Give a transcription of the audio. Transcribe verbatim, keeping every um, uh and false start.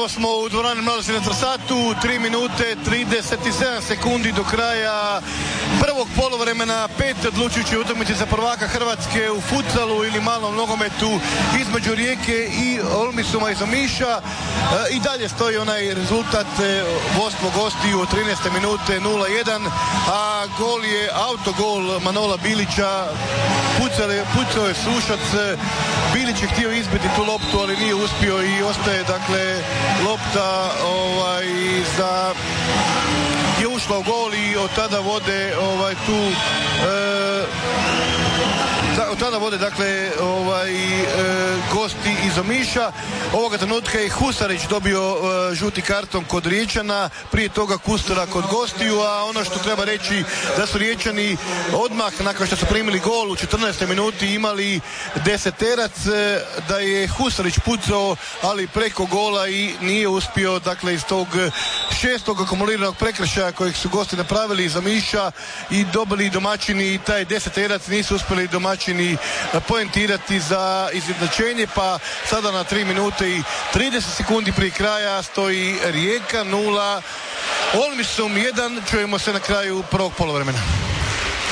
Ponovo smo u dvorani Mladost na Trsatu, tri minute trideset sedam sekundi do kraja prvog poluvremena, pet odlučujući utakmice za prvaka Hrvatske u futsalu ili malom nogometu između Rijeke i Olmisuma iz Omiša. E, I dalje stoji onaj rezultat e, vodstvo gostiju od trinaeste minute nula jedan, a gol je autogol Manola Bilića. Pucao je, pucao je Sušac, Bilić je htio izbiti tu loptu, ali nije uspio i ostaje dakle lopta ovaj, za je ušla u gol i od tada vode ovaj, tu e, od tada vode dakle ovaj, e, gosti iz Omiša. Ovoga trenutka je Husarić dobio e, žuti karton kod Riječana, prije toga Kustera kod gostiju, a ono što treba reći da su Riječani odmah nakon što su primili gol u četrnaestoj minuti imali deseterac, e, da je Husarić pucao ali preko gola i nije uspio dakle iz tog šestog akumuliranog prekršaja kojeg su gosti napravili iz Omiša i dobili domaćini i taj deseterac nisu uspjeli domaćini poentirati za izjednačenje, pa sada na tri minute i trideset sekundi prije kraja stoji Rijeka nula, Olmisum jedan. Čujemo se na kraju prvog poluvremena.